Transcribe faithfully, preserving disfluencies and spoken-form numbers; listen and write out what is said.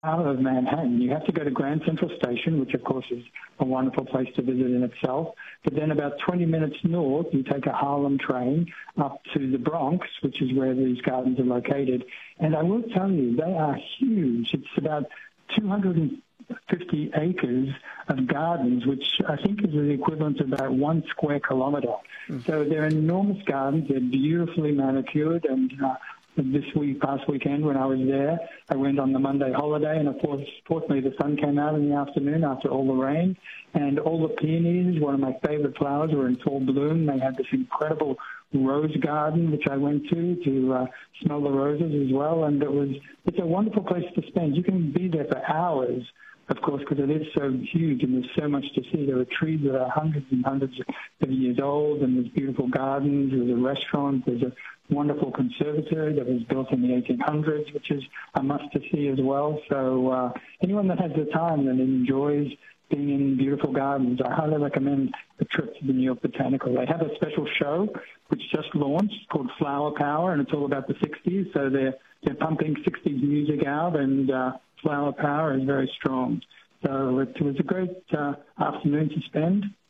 out of Manhattan. You have to go to Grand Central Station, which of course is a wonderful place to visit in itself. But then about twenty minutes north, you take a Harlem train up to the Bronx, which is where these gardens are located. And I will tell you, they are huge. It's about two hundred fifty acres of gardens, which I think is the equivalent of about one square kilometer. Mm. So they're enormous gardens. They're beautifully manicured, and uh, this week, past weekend, when I was there, I went on the Monday holiday, and of course, fortunately, the sun came out in the afternoon after all the rain, and all the peonies, one of my favorite flowers, were in full bloom. They had this incredible rose garden, which I went to to uh, smell the roses as well, and it was it's a wonderful place to spend. You can be there for hours, of course, because it is so huge and there's so much to see. There are trees that are hundreds and hundreds of years old, and there's beautiful gardens, there's a restaurant, there's a wonderful conservatory that was built in the eighteen hundreds, which is a must to see as well. So uh, anyone that has the time and enjoys being in beautiful gardens, I highly recommend a trip to the New York Botanical. They have a special show which just launched called Flower Power, and it's all about the sixties. So they're they're pumping sixties music out, and uh, Flower Power is very strong. So it was a great uh, afternoon to spend.